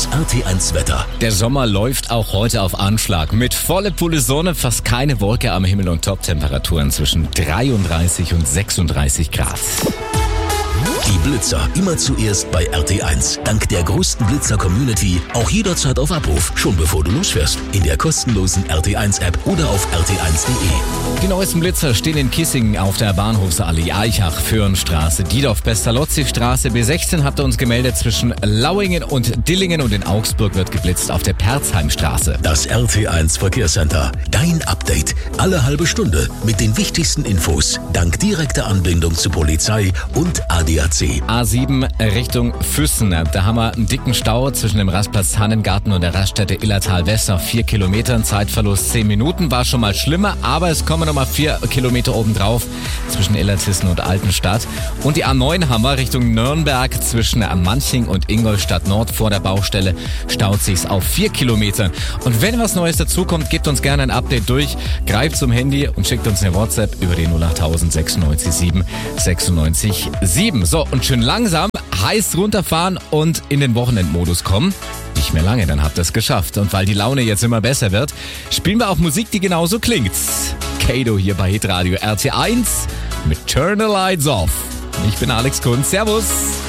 Das RT1 Wetter. Der Sommer läuft auch heute auf Anschlag. Mit volle Pulle Sonne, fast keine Wolke am Himmel und Top-Temperaturen zwischen 33 und 36 Grad. Die Blitzer immer zuerst bei RT1. Dank der größten Blitzer-Community auch jederzeit auf Abruf, schon bevor du losfährst. In der kostenlosen RT1-App oder auf rt1.de. Die neuesten Blitzer stehen in Kissingen auf der Bahnhofsallee, Eichach, Föhrenstraße, Diedorf-Pestalozzi-Straße. B16 habt ihr uns gemeldet zwischen Lauingen und Dillingen und in Augsburg wird geblitzt auf der Perzheimstraße. Das RT1 Verkehrscenter. Dein Update. Alle halbe Stunde mit den wichtigsten Infos. Dank direkter Anbindung zu Polizei und ADAC. A7 Richtung Füssen. Da haben wir einen dicken Stau zwischen dem Rastplatz Hannengarten und der Raststätte Illertal West auf 4 Kilometern. Zeitverlust 10 Minuten. War schon mal schlimmer, aber es kommen nochmal 4 Kilometer obendrauf zwischen Illertissen und Altenstadt. Und die A9 haben wir Richtung Nürnberg zwischen Manching und Ingolstadt Nord vor der Baustelle. Staut sich's auf 4 Kilometern. Und wenn was Neues dazukommt, gebt uns gerne ein Update durch. Greift zum Handy und schickt uns eine WhatsApp über die 08000 96 7 96 7. So, und schön langsam, heiß runterfahren und in den Wochenendmodus kommen. Nicht mehr lange, dann habt ihr es geschafft. Und weil die Laune jetzt immer besser wird, spielen wir auch Musik, die genauso klingt. Kato hier bei Hitradio RT1 mit Turn the Lights Off. Ich bin Alex Kunz. Servus.